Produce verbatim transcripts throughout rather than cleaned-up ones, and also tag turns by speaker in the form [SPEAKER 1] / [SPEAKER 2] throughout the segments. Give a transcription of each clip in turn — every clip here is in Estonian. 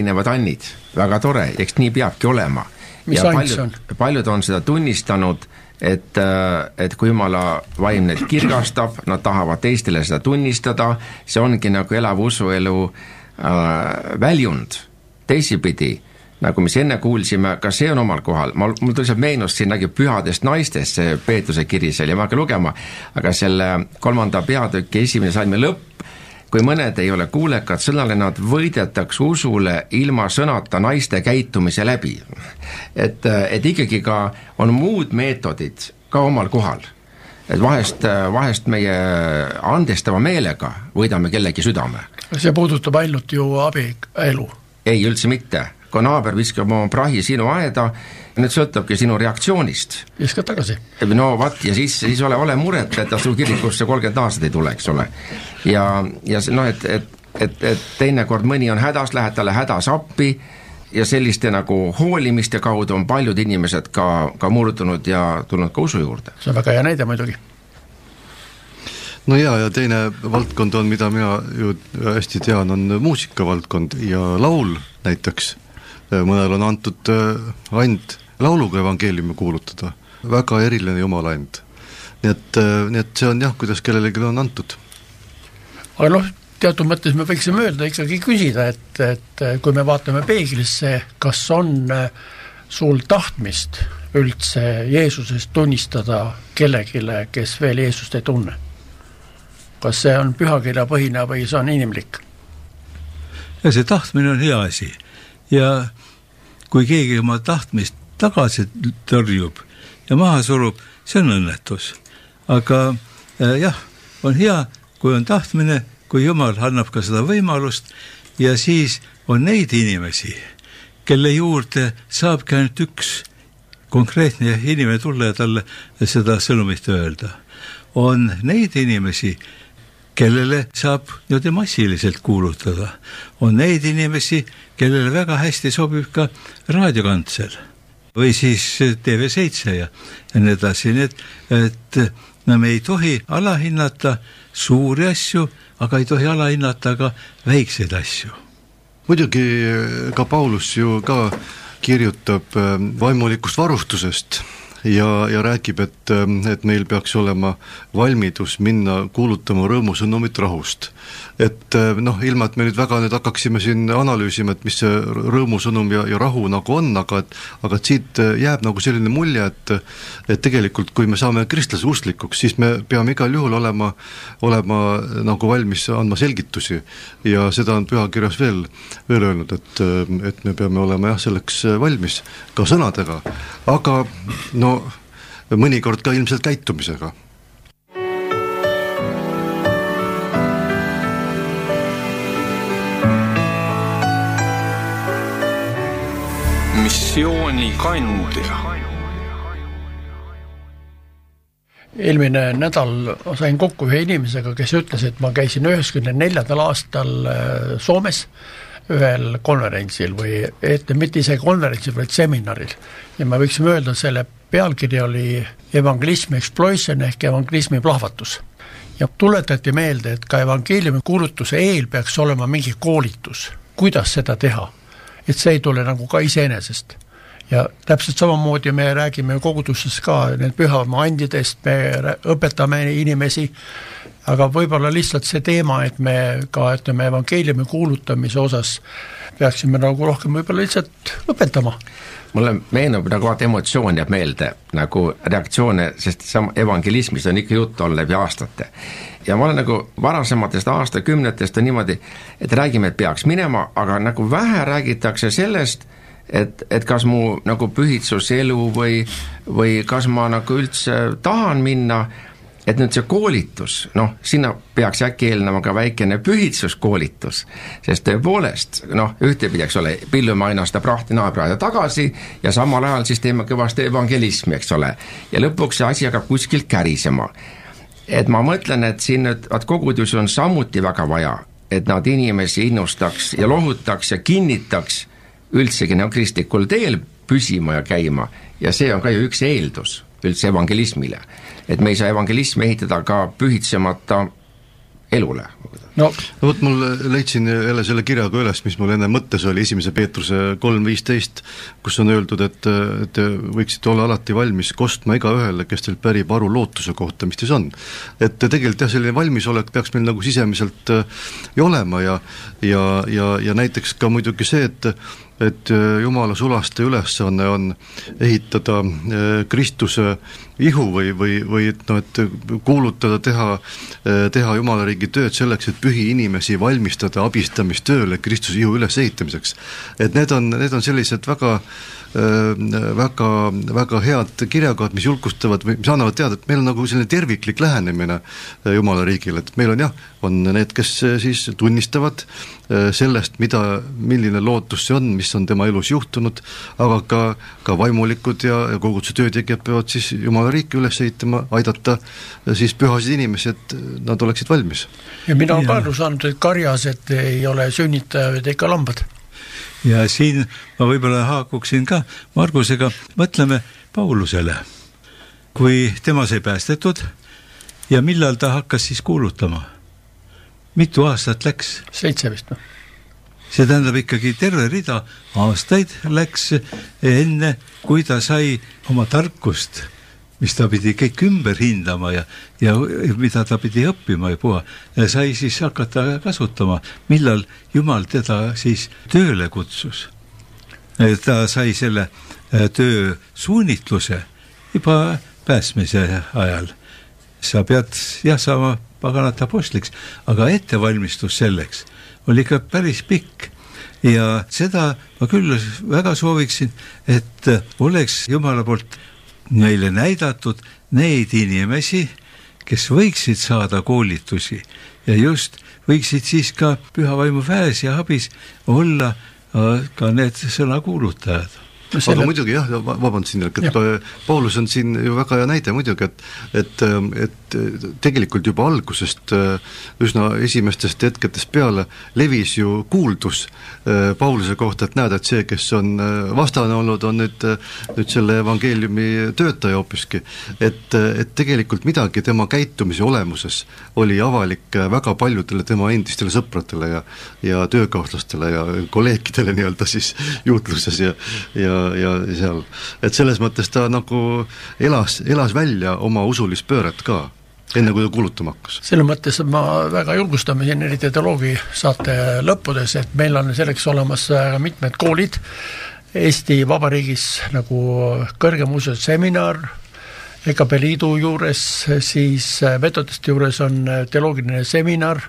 [SPEAKER 1] Nevad annid, väga tore, eks nii peabki olema.
[SPEAKER 2] Mis
[SPEAKER 1] ja
[SPEAKER 2] paljud,
[SPEAKER 1] on? paljud on seda tunnistanud, et, et kui Jumala vaim neid kirgastab, nad tahavad teistele seda tunnistada, see ongi nagu elav usuelu äh, väljund. Teisipidi, nagu mis enne kuulsime, ka see on omal kohal. Mul, mul tõseb meenus siin nägi pühadest naistest, see Peetruse kiri seal ja ma hakka lugema, aga selle kolmanda peatüki esimene salmi lõpp, kui mõned ei ole kuulekad sõnale, nad võidetakse usule ilma sõnata naiste käitumise läbi. Et, et ikkagi ka on muud meetodid ka omal kohal. Et vahest, vahest meie andestava meelega võidame kellegi südame.
[SPEAKER 2] See puudutab ainult ju abielu.
[SPEAKER 1] Ei, üldse mitte. Kui naaber viskab oma prahi sinu aeda, nüüd sõltubki sinu reaktsioonist.
[SPEAKER 2] Viskad tagasi.
[SPEAKER 1] No vat, ja siis, siis ole, ole muret, et ta su kirikusse kolmkümmend aastat ei tule, eks ole. Ja, ja no, et, et, et, et teine kord mõni on hädas, lähed talle hädas appi ja selliste nagu hoolimiste kaudu on paljud inimesed ka, ka murdunud ja tulnud ka usu juurde.
[SPEAKER 2] See on väga hea näide muidugi.
[SPEAKER 3] No ja, ja teine valdkond on, mida mina ju hästi tean, on muusikavaldkond ja laul näiteks. Mõnel on antud and lauluga evangeeliumi kuulutada. Väga eriline jumala and. Nii et, nii et see on jah, kuidas kellelegi on antud.
[SPEAKER 2] Aga noh, teatud mõttes me võiksime öelda ikkagi küsida, et, et kui me vaatame peeglisse, kas on sul tahtmist üldse Jeesusest tunnistada kellegile, kes veel Jeesust ei tunne? Kas see on pühakirja põhine või see on inimlik?
[SPEAKER 4] Ja see tahtmine on hea asi. Ja kui keegi oma tahtmist tagasi tõrjub ja maha surub, see on õnnetus. Aga äh, jah, on hea, kui on tahtmine, kui Jumal annab ka seda võimalust ja siis on neid inimesi, kelle juurde saabki ainult üks konkreetne inimene tulla ja talle seda sõnumit öelda. On neid inimesi, kellele saab niimoodi massiliselt kuulutada. On neid inimesi, kellele väga hästi sobib ka raadiokantsel või siis T V seitse ja nii edasi. Nii et, et no me ei tohi alahinnata suuri asju, aga ei tohi alahinnata ka väikseid asju.
[SPEAKER 3] Muidugi ka Paulus ju ka kirjutab vaimulikust varustusest ja, ja räägib, et, et meil peaks olema valmidus minna kuulutama rõõmusõnumit rahust. Et noh, ilma, et me nüüd väga nüüd hakkaksime siin analüüsima, et mis see rõõmusõnum ja, ja rahu nagu on, aga, et, aga et siit jääb nagu selline mulje, et, et tegelikult kui me saame kristlase usklikuks, siis me peame igal juhul olema, olema nagu valmis andma selgitusi ja seda on pühakirjas veel, veel öelnud, et, et me peame olema jah, selleks valmis ka sõnadega, aga no mõnikord ka ilmselt käitumisega.
[SPEAKER 5] Missiooni kandja.
[SPEAKER 2] Eelmine nädal sain kokku ühe inimesega, kes ütles, et ma käisin üheksakümne neljandal aastal Soomes ühel konverentsil või et mitte ise konverentsil, vaid seminaril. Ja me võiksime öelda, selle pealkiri oli Evangelism Explosion ehk evangelismi plahvatus. Ja tuletati meelde, et ka evangeeliumi kuulutuse eel peaks olema mingi koolitus, kuidas seda teha. Et see ei tule nagu ka iseenesest. Ja täpselt samamoodi me räägime kogudustes ka need pühama andidest, me õpetame inimesi, aga võib-olla lihtsalt see teema, et me ka ütleme evangeeliumi kuulutamise osas peaksime nagu rohkem võib-olla lihtsalt õpetama.
[SPEAKER 1] Mulle meenub nagu vaata emotsioon jääb meelde, nagu reaktsioone, sest evangelismis on ikka juttu on läbi aastate. Ja ma olen nagu varasematest aastakümnetest on niimoodi, et räägime, et peaks minema, aga nagu vähe räägitakse sellest, et, et kas mu nagu pühitsuselu või, või kas ma nagu üldse tahan minna, et nüüd see koolitus, noh, sinna peaks äkki eelnema ka väikene pühitsuskoolitus, sest tõepoolest, noh, ühtepidi, eks ole, pillume aina seda prahti naabraada tagasi ja samal ajal siis teeme kõvasti evangelismi, eks ole, ja lõpuks see asi hakkab kuskilt kärisema. Et ma mõtlen, et siin nüüd, et kogudus on samuti väga vaja, et nad inimesi innustaks ja lohutaks ja kinnitaks üldsegi nagu kristlikul teel püsima ja käima ja see on ka ju üks eeldus üldse evangelismile, et me ei saa evangelismi ehitada ka pühitsemata elule.
[SPEAKER 2] no,
[SPEAKER 3] no vot, mul leidsin jälle selle kirjaga üles, mis mul enne mõttes oli, esimese Peetruse kolm viisteist, kus on öeldud, et te võiksite olla alati valmis kostma iga ühele, kes teil pärib aru lootuse kohta, mis teis on. Et tegelikult jah, selline valmisolek peaks meil nagu sisemiselt ju olema ja, ja, ja, ja näiteks ka muidugi see, et et Jumala sulaste ülesanne on ehitada Kristuse ihu või, või, või et, no, et kuulutada, teha, teha Jumala riigi tööd selleks, et pühi inimesi valmistada abistamistööle Kristuse ihu ülesehitamiseks. Et need on, need on sellised väga väga, väga head kirjakohad, mis julgustavad või mis annavad teada, et meil on nagu selline terviklik lähenemine Jumala riigile, et meil on jah, on need, kes siis tunnistavad sellest, mida, milline lootus see on, mis on tema elus juhtunud, aga ka, ka vaimulikud ja, ja koguduse töötegijad peavad siis Jumala riiki üles ehitama, aidata siis pühasid inimesi, et nad oleksid valmis.
[SPEAKER 2] Ja mina olen ka aru saanud, et karjas, et ei ole sünnitajaid ega lambad.
[SPEAKER 4] Ja siin ma võib-olla haakuksin ka Margusega, mõtleme Paulusele, kui tema sai päästetud ja millal ta hakkas siis kuulutama? Mitu aastat läks?
[SPEAKER 2] Seitse vist.
[SPEAKER 4] See tähendab ikkagi terve rida aastaid läks enne, kui ta sai oma tarkust, mis ta pidi kõik ümber hindama ja, ja mida ta pidi õppima ja puha, ja sai siis hakata kasutama, millal Jumal teda siis tööle kutsus. Ta sai selle töö suunitluse juba pääsmise ajal. Sa pead jah saama paganat apostliks, aga ettevalmistus selleks oli ikka päris pikk. Ja seda ma küll väga sooviksin, et oleks Jumala poolt neile näidatud neid inimesi, kes võiksid saada koolitusi ja just võiksid siis ka püha vaimu väes ja abis olla ka need sõnakuulutajad.
[SPEAKER 3] No selle... Aga muidugi jah, vabandasin, et ja. Paulus on siin ju väga hea näide muidugi, et, et, et tegelikult juba algusest üsna esimestest hetketest peale levis ju kuuldus Pauluse kohta, et näed, et see, kes on vastane olnud, on nüüd, nüüd selle evangeeliumi töötaja hoopiski. Et, et tegelikult midagi tema käitumise olemuses oli avalik väga paljudele tema endistele sõpradele ja, ja töökauslastele ja kolleegidele nii-öelda siis juutluses ja, ja ja seal, et selles mõttes ta nagu elas, elas välja oma usulist pööret ka, enne kui ta kuulutama hakkas.
[SPEAKER 2] Selle mõttes ma väga julgustame siin eriti teoloogi saate lõppudes, et meil on selleks olemas mitmed koolid Eesti Vabariigis nagu kõrgemuusel seminar, E K P liidu juures, siis metodiste juures on teoloogiline seminar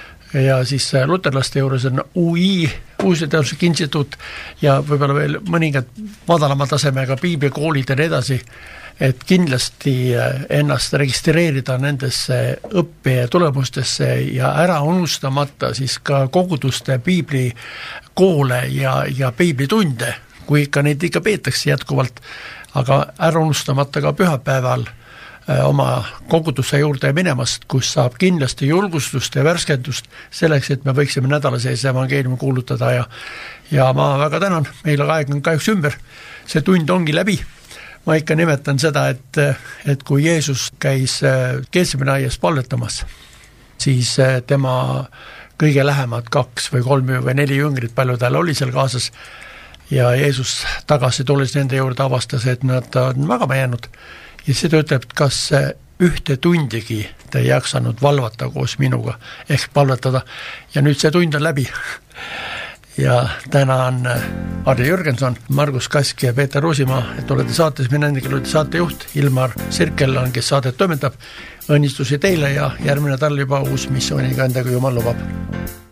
[SPEAKER 2] ja siis luterlaste juures on U I, Uusi Teaduslik Instituut ja võib-olla veel mõningad madalama tasemega piiblikoolid ja nii edasi, et kindlasti ennast registreerida nendesse õppe tulemustesse ja ära unustamata siis ka koguduste piiblikoole ja, ja piiblitunde, kui ikka neid ikka peetakse jätkuvalt, aga ära unustamata ka pühapäeval oma kogudusse juurde minemast, kus saab kindlasti julgustust ja värskendust selleks, et me võiksime nädala sees evangeeliumi kuulutada ja, ja ma väga tänan, meil aeg on kahjuks ümber, see tund ongi läbi. Ma ikka nimetan seda, et, et kui Jeesus käis Getsemani aias palvetamas, siis tema kõige lähemad kaks või kolm või neli jüngrit, palju tal oli seal kaasas ja Jeesus tagasi tulles nende juurde avastas, et nad on magama jäänud. Ja see töötab, kas ühte tundigi ta ei jaksanud valvata koos minuga, ehk palvetada. Ja nüüd see tund on läbi. Ja täna on Harri Jürgenson, Margus Kask ja Peeter Ruusimaa, et olete saates, minna endikele olete saatejuht, Ilmar Sirkel on, kes saadet toimetab. Õnnistusi teile ja järgmine tal juba uus missiooniga endaga Jumal lubab.